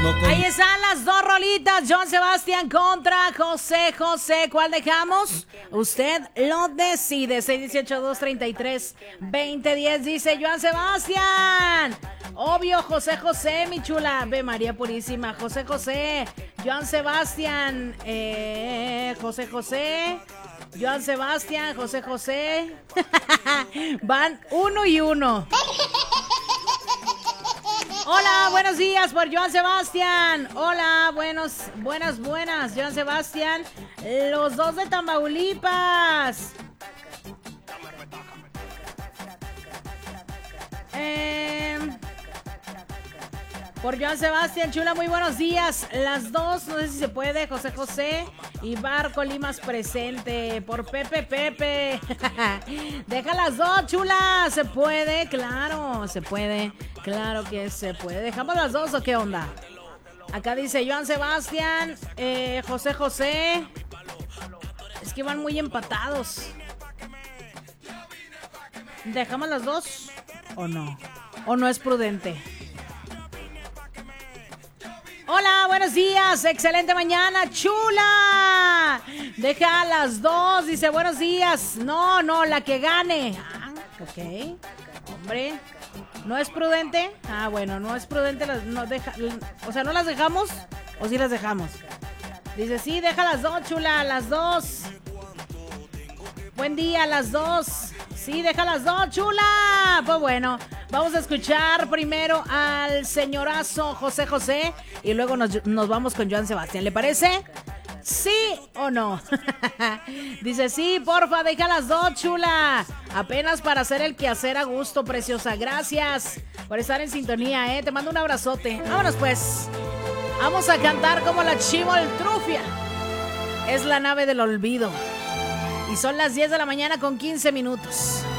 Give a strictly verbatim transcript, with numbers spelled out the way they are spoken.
Ahí están las dos rolitas. Joan Sebastián contra José José. ¿Cuál dejamos? Usted lo decide. seis dieciocho, dos treinta y tres, veinte diez. Dice Joan Sebastián. Obvio, José José, mi chula. Ve María Purísima. José José. Joan Sebastián. Eh, José José. Joan Sebastián. José José. Van uno y uno. Hola, buenos días por Joan Sebastián. Hola, buenos, buenas, buenas, Joan Sebastián. Los dos de Tamaulipas. Eh, por Joan Sebastián, chula, muy buenos días. Las dos, no sé si se puede, José José y Barco Limas presente. Por Pepe Pepe. Deja las dos, chula. ¿Se puede? Claro, se puede. Claro que se puede. ¿Dejamos las dos o qué onda? Acá dice Joan Sebastián, eh, José José. Es que van muy empatados. ¿Dejamos las dos o no? ¿O no es prudente? Hola, buenos días, excelente mañana, chula. Deja las dos, dice buenos días. No, no, la que gane. Ah, ok, hombre. ¿No es prudente? Ah, bueno, no es prudente. Las, no deja, o sea, ¿no las dejamos? ¿O sí las dejamos? Dice, sí, deja las dos, chula, las dos. Buen día, las dos. Sí, deja las dos, chula. Pues bueno, vamos a escuchar primero al señorazo José José y luego nos, nos vamos con Joan Sebastián. ¿Le parece? ¿Sí o no? Dice, sí, porfa, deja las dos, chula. Apenas para hacer el quehacer a gusto, preciosa. Gracias por estar en sintonía, ¿eh? Te mando un abrazote. Vámonos, pues. Vamos a cantar como la Chimoltrufia. Es la nave del olvido. Y son las diez de la mañana con quince minutos.